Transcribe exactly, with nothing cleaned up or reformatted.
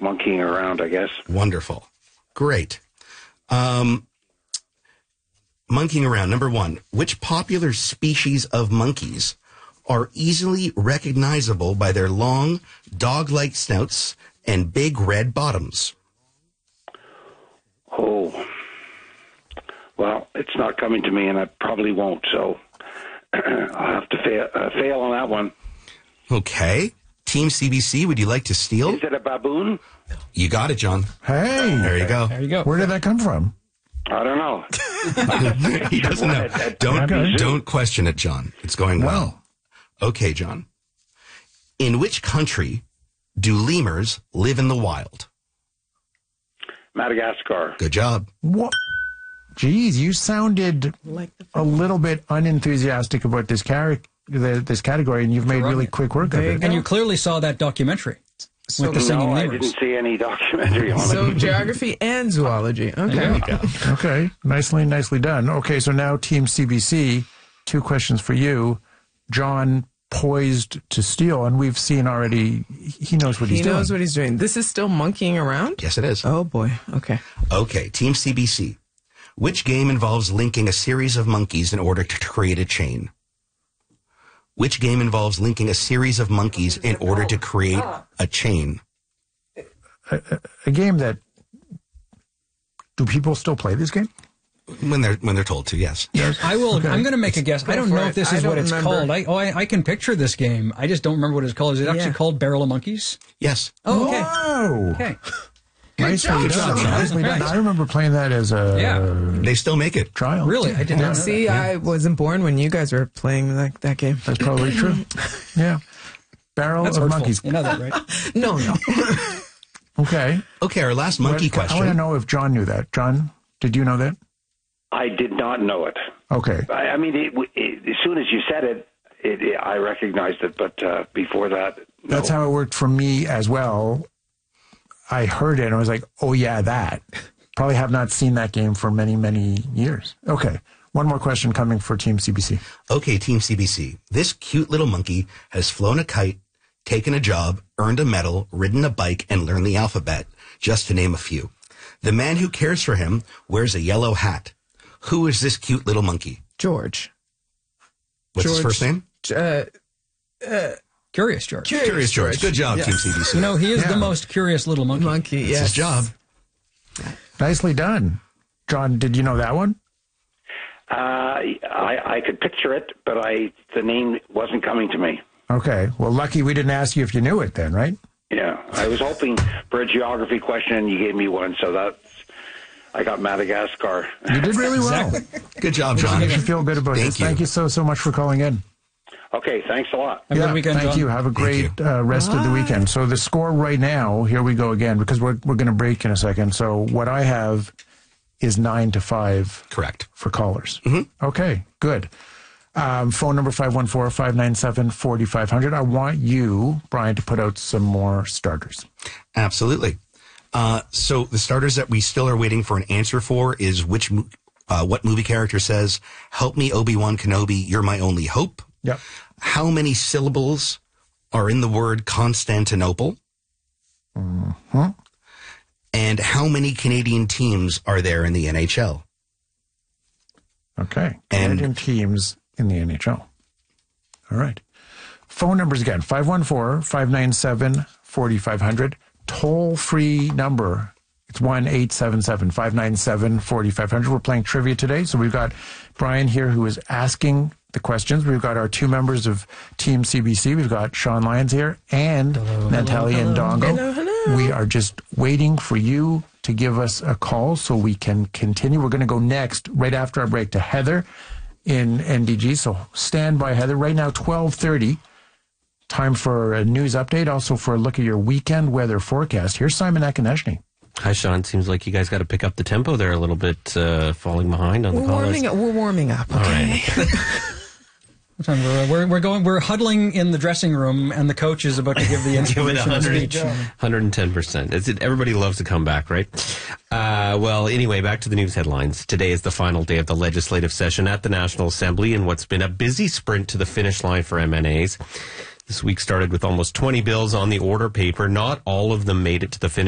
like monkeying around, I guess. Wonderful. Great. Um, monkeying around. Number one, which popular species of monkeys are easily recognizable by their long, dog-like snouts and big red bottoms? Oh, well, it's not coming to me, and I probably won't, so I'll have to fail, uh, fail on that one. Okay. Team C B C, would you like to steal? Is it a baboon? You got it, John. Hey. There you go. There you go. Where did that come from? I don't know. He doesn't know. Don't, Okay. don't question it, John. It's going well. Okay, John. In which country do lemurs live in the wild? Madagascar. Good job. What? Geez, you sounded Like the a little bit unenthusiastic about this, char- the, this category, and you've made really quick work of There you it. go. And you clearly saw that documentary with the singing No, I lemurs. didn't see any documentary on So it. geography and zoology. Okay. There you go. Okay, nicely, nicely done. Okay, so now Team C B C, two questions for you. John poised to steal, and we've seen already he knows what He he's knows doing. what he's doing. This is still monkeying around? Yes, it is. Oh, boy. Okay. Okay, Team C B C. Which game involves linking a series of monkeys in order to create a chain? Which game involves linking a series of monkeys in order to create a chain? a, a game that, do people still play this game? When they're when they're told to, yes. I will. Okay. I'm going to make a guess. I don't for know it. if this I is what don't it's remember. called. I, oh, I I can picture this game. I just don't remember what it's called. Is it actually Yeah. called Barrel of Monkeys? Yes. Oh, okay. Whoa! Okay. Nicely job, done. John. Nicely done. I remember playing that as a Yeah. They still make it. trial. Really, I did not know See, that. I wasn't born when you guys were playing that, that game. That's probably true. Yeah. Barrel That's of hurtful. monkeys. You know that, right? No, no. Okay. Okay, our last monkey But I want to question. know if John knew that. John, did you know that? I did not know it. Okay. I, I mean, it, it, as soon as you said it, it, it I recognized it, but uh, before that, no. That's how it worked for me as well. I heard it and I was like, oh, yeah, that. Probably have not seen that game for many, many years. Okay. One more question coming for Team C B C. Okay, Team C B C. This cute little monkey has flown a kite, taken a job, earned a medal, ridden a bike, and learned the alphabet, just to name a few. The man who cares for him wears a yellow hat. Who is this cute little monkey? George. What's his George. first name? Uh, Curious George. Curious George. Good job, Team C B C. You know, he is Yeah. the most curious little monkey. monkey, It's yes. his job. Nicely done. John, did you know that one? Uh, I, I could picture it, but I the name wasn't coming to me. Okay. Well, lucky we didn't ask you if you knew it then, right? Yeah, I was hoping for a geography question, and you gave me one, so that's I got Madagascar. You did really well. Good job, John. You should feel good about Thank this. you. Thank you so, so much for calling in. Okay, thanks a lot. Have a good weekend, thank John. you. Have a great you. uh, rest of the weekend. So the score right now, here we go again, because we're we're going to break in a second. So what I have is nine to five Correct. for callers. Okay, good. Um, phone number five one four, five nine seven, four five zero zero. I want you, Brian, to put out some more starters. Absolutely. Uh, so the starters that we still are waiting for an answer for is which, mo- uh, what movie character says, "Help me, Obi-Wan Kenobi, you're my only hope." Yep. How many syllables are in the word Constantinople? Hmm? And how many Canadian teams are there in the N H L? Okay. And- Canadian teams in the N H L. All right. Phone numbers again, five one four, five nine seven, four five zero zero. Toll-free number, it's one eight seven seven, five nine seven, four five zero zero. We're playing trivia today, so we've got Brian here who is asking the questions. We've got our two members of Team C B C. We've got Sean Lyons here and Natalia and Dongo. Hello, hello. We are just waiting for you to give us a call so we can continue. We're going to go next, right after our break, to Heather in N D G. So stand by, Heather. Right now, twelve thirty. Time for a news update, also for a look at your weekend weather forecast. Here's Simon Akoneshny. Hi, Sean. Seems like you guys got to pick up the tempo there a little bit, uh, falling behind on the We're callers. warming up. We're warming up. All Okay. right. What time We're, we're, we're going. We're huddling in the dressing room, and the coach is about to give the Give it inspirational one hundred, speech. one hundred ten percent. It's, it, everybody loves to come back, right? Uh, well, anyway, back to the news headlines. Today is the final day of the legislative session at the National Assembly in what's been a busy sprint to the finish line for M N As. This week started with almost twenty bills on the order paper. Not all of them made it to the finish